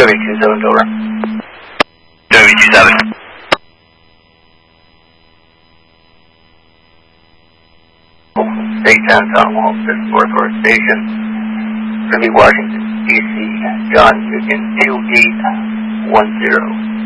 2W27 over. W27. State 10, Town Hall, 5th Floor Forest Station. Kirby, Washington, D.C. John Union 2810.